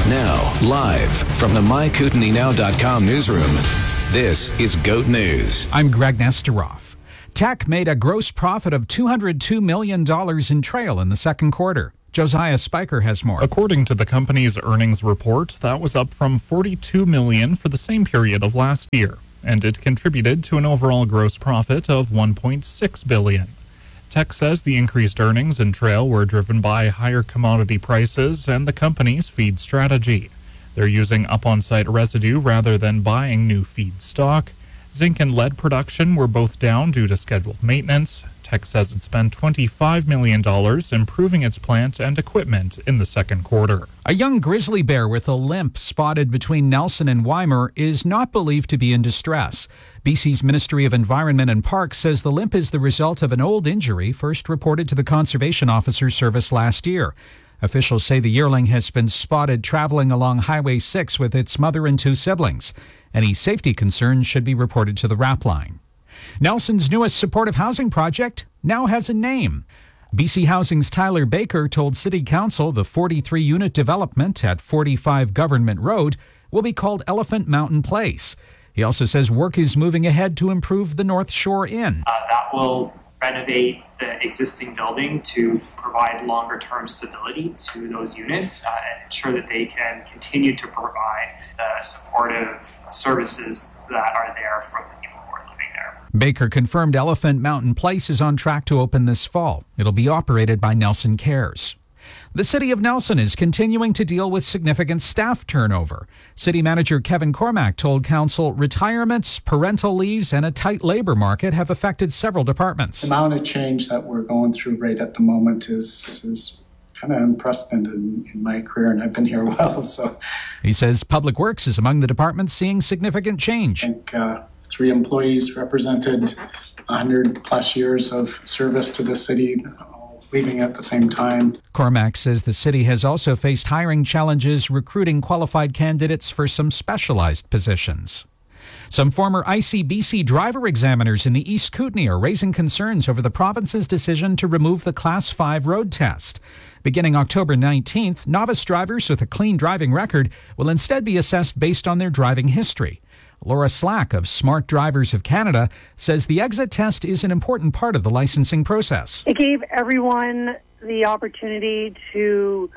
Now, live from the MyKootenaeNow.com newsroom, this is GOAT News. I'm Greg Nesteroff. Teck made a gross profit of $202 million in trail in the second quarter. Josiah Spiker has more. According to the company's earnings report, that was up from $42 million for the same period of last year, and it contributed to an overall gross profit of $1.6 billion. Teck says the increased earnings in trail were driven by higher commodity prices and the company's feed strategy. They're using up-on-site residue rather than buying new feed stock. Zinc and lead production were both down due to scheduled maintenance. Teck says it spent $25 million improving its plant and equipment in the second quarter. A young grizzly bear with a limp spotted between Nelson and Weimar is not believed to be in distress. BC's Ministry of Environment and Parks says the limp is the result of an old injury first reported to the Conservation Officer Service last year. Officials say the yearling has been spotted traveling along Highway 6 with its mother and two siblings. Any safety concerns should be reported to the RAP line. Nelson's newest supportive housing project now has a name. BC Housing's Tyler Baker told City Council the 43-unit development at 45 Government Road will be called Elephant Mountain Place. He also says work is moving ahead to improve the North Shore Inn. That will renovate the existing building to provide longer-term stability to those units and ensure that they can continue to provide the supportive services that are there from the people who are living there. Baker confirmed Elephant Mountain Place is on track to open this fall. It'll be operated by Nelson Cares. The City of Nelson is continuing to deal with significant staff turnover. City Manager Kevin Cormack told Council retirements, parental leaves, and a tight labor market have affected several departments. The amount of change that we're going through right at the moment is kind of unprecedented in my career, and I've been here a while. So he says Public Works is among the departments seeing significant change. I think 3 employees represented 100 plus years of service to the city, leaving at the same time. Cormack says the city has also faced hiring challenges recruiting qualified candidates for some specialized positions. Some former ICBC driver examiners in the East Kootenay are raising concerns over the province's decision to remove the Class 5 road test. Beginning October 19th, novice drivers with a clean driving record will instead be assessed based on their driving history. Laura Slack of Smart Drivers of Canada says the exit test is an important part of the licensing process. It gave everyone the opportunity to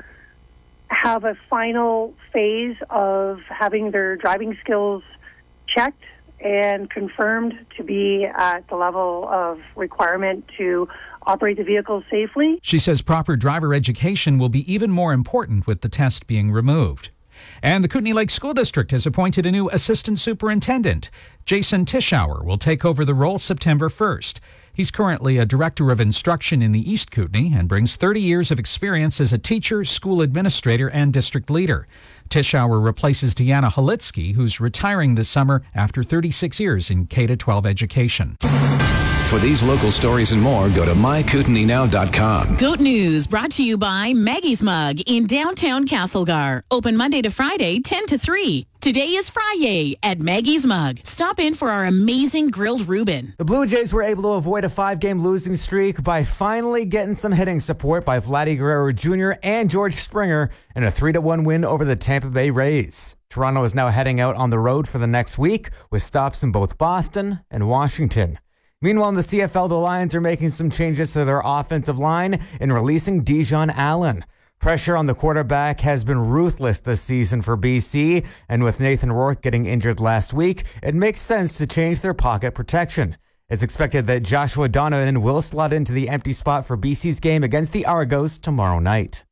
have a final phase of having their driving skills checked and confirmed to be at the level of requirement to operate the vehicle safely. She says proper driver education will be even more important with the test being removed. And the Kootenay Lake School District has appointed a new assistant superintendent. Jason Tischauer will take over the role September 1st. He's currently a director of instruction in the East Kootenay and brings 30 years of experience as a teacher, school administrator, and district leader. Tischauer replaces Deanna Halitsky, who's retiring this summer after 36 years in K-12 education. For these local stories and more, go to MyKootenaeNow.com. GOAT News brought to you by Maggie's Mug in downtown Castlegar. Open Monday to Friday, 10 to 3. Today is Friday at Maggie's Mug. Stop in for our amazing grilled Reuben. The Blue Jays were able to avoid a 5-game losing streak by finally getting some hitting support by Vladdy Guerrero Jr. and George Springer in a 3-1 win over the Tampa Bay Rays. Toronto is now heading out on the road for the next week with stops in both Boston and Washington. Meanwhile, in the CFL, the Lions are making some changes to their offensive line and releasing Dijon Allen. Pressure on the quarterback has been ruthless this season for BC, and with Nathan Rourke getting injured last week, it makes sense to change their pocket protection. It's expected that Joshua Donovan will slot into the empty spot for BC's game against the Argos tomorrow night.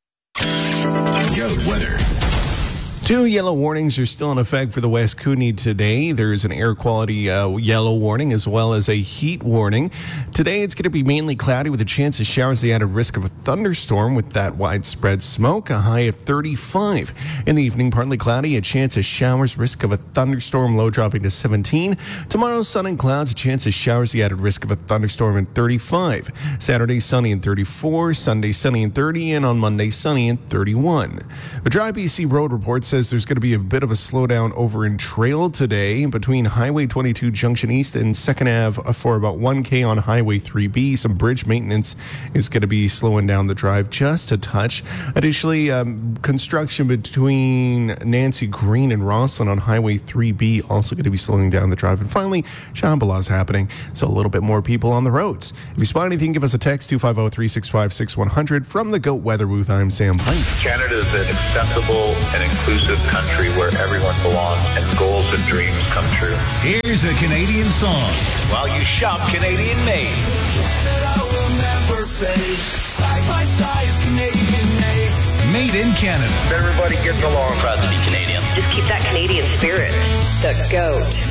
GOAT weather. 2 yellow warnings are still in effect for the West Kootenay today. There is an air quality yellow warning as well as a heat warning. Today it's going to be mainly cloudy with a chance of showers, the added risk of a thunderstorm with that widespread smoke, a high of 35. In the evening, partly cloudy, a chance of showers, risk of a thunderstorm, low dropping to 17. Tomorrow, sun and clouds, a chance of showers, the added risk of a thunderstorm and 35. Saturday, sunny and 34. Sunday, sunny and 30. And on Monday, sunny and 31. The Dry BC Road Report says says there's going to be a bit of a slowdown over in Trail today between Highway 22 Junction East and 2nd Ave for about 1K on Highway 3B. Some bridge maintenance is going to be slowing down the drive just a touch. Additionally, construction between Nancy Green and Rosslyn on Highway 3B also going to be slowing down the drive. And finally, Shambhala is happening, so a little bit more people on the roads. If you spot anything, give us a text, 250-365-6100. From the Goat Weather Booth, I'm Sam Pike. Canada is an accessible and inclusive country where everyone belongs and goals and dreams come true. Here's a Canadian song while you shop Canadian made. Made in Canada. Everybody gets along. Proud to be Canadian. Just keep that Canadian spirit. The GOAT.